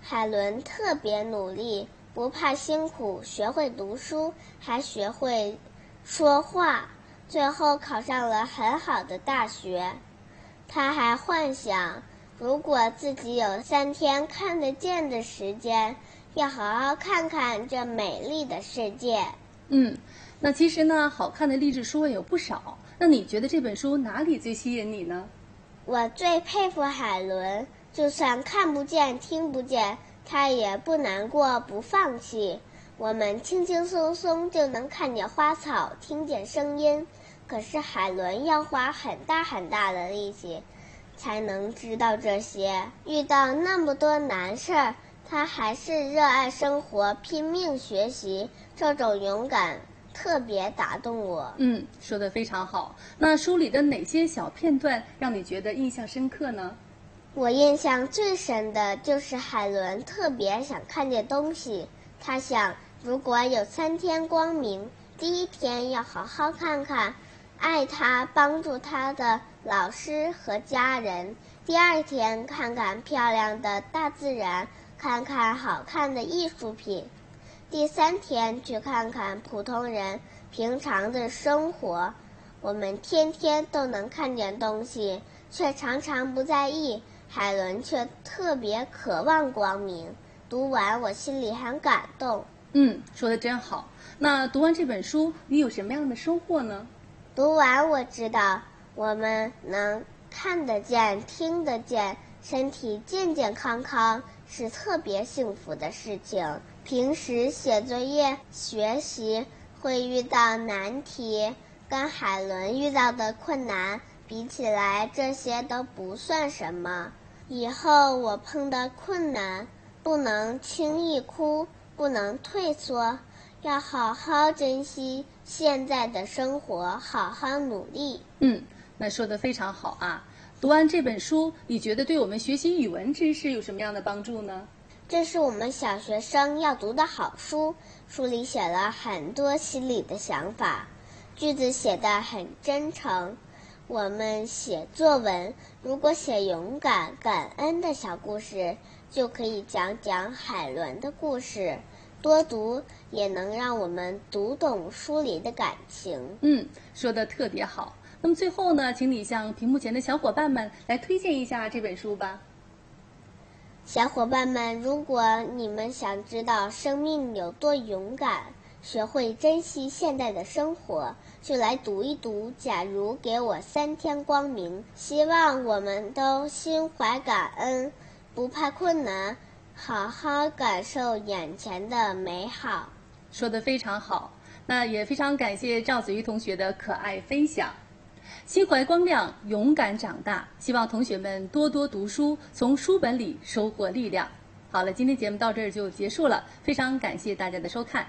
海伦特别努力，不怕辛苦，学会读书，还学会说话，最后考上了很好的大学。他还幻想，如果自己有3天看得见的时间，要好好看看这美丽的世界。 那其实呢，好看的励志书也有不少。那你觉得这本书哪里最吸引你呢？ 我最佩服海伦，就算看不见、听不见，她也不难过、不放弃。我们轻轻松松就能看见花草，听见声音，可是海伦要花很大很大的力气，才能知道这些。遇到那么多难事儿，她还是热爱生活，拼命学习，这种勇敢特别打动我。 说得非常好。那书里的哪些小片段让你觉得印象深刻呢？ 我印象最深的就是海伦特别想看见东西。她想，如果有3天光明，第1天要好好看看爱她、帮助她的老师和家人；第2天看看漂亮的大自然，看看好看的艺术品；第3天去看看普通人平常的生活。我们天天都能看见东西，却常常不在意。海伦却特别渴望光明。读完我心里很感动。 说得真好。那读完这本书，你有什么样的收获呢？ 读完我知道，我们能看得见、听得见，身体健健康康是特别幸福的事情。平时写作业、学习会遇到难题，跟海伦遇到的困难比起来，这些都不算什么。以后我碰到困难，不能轻易哭，不能退缩，要好好珍惜现在的生活，好好努力。 那说得非常好啊。读完这本书，你觉得对我们学习语文知识有什么样的帮助呢？ 这是我们小学生要读的好书，书里写了很多心里的想法，句子写得很真诚。我们写作文，如果写勇敢、感恩的小故事，就可以讲讲海伦的故事。多读也能让我们读懂书里的感情。 说得特别好。那么最后呢，请你向屏幕前的小伙伴们来推荐一下这本书吧。 小伙伴们，如果你们想知道生命有多勇敢，学会珍惜现在的生活，就来读一读假如给我3天光明。希望我们都心怀感恩，不怕困难，好好感受眼前的美好。 说得非常好。那也非常感谢赵子瑜同学的可爱分享。心怀光亮，勇敢长大，希望同学们多多读书，从书本里收获力量。好了，今天节目到这儿就结束了，非常感谢大家的收看。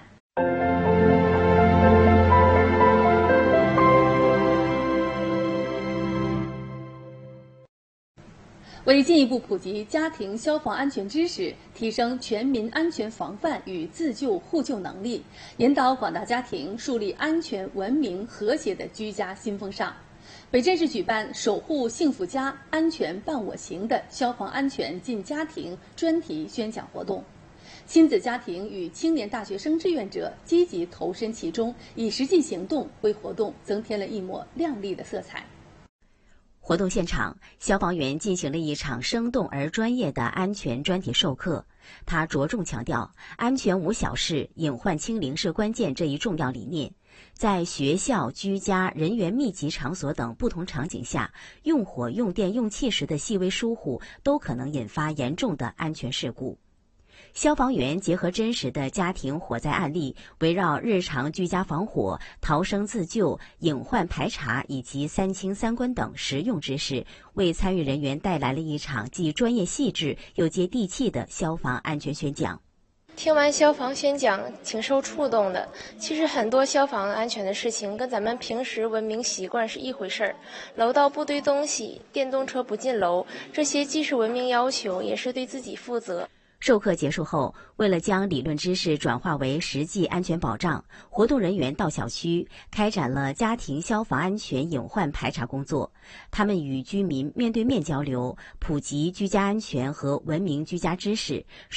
为进一步普及家庭消防安全知识，提升全民安全防范与自救互救能力，引导广大家庭树立安全、文明、和谐的居家新风尚，北镇市举办“守护幸福家，安全伴我行”的消防安全进家庭专题宣讲活动。亲子家庭与青年大学生志愿者积极投身其中，以实际行动为活动增添了一抹亮丽的色彩。 活动现场，消防员进行了一场生动而专业的安全专题授课。他着重强调“安全无小事，隐患清零是关键”这一重要理念。在学校、居家、人员密集场所等不同场景下，用火、用电、用气时的细微疏忽都可能引发严重的安全事故。消防员结合真实的家庭火灾案例，围绕日常居家防火、逃生自救、隐患排查以及3清3关等实用知识，为参与人员带来了一场既专业细致又接地气的消防安全宣讲。 听完消防宣讲，挺受触动的。其实很多消防安全的事情跟咱们平时文明习惯是一回事儿。楼道不堆东西，电动车不进楼，这些既是文明要求，也是对自己负责。 授课结束后，为了将理论知识转化为实际安全保障，活动人员到小区开展了家庭消防安全隐患排查工作。他们与居民面对面交流，普及居家安全和文明居家知识。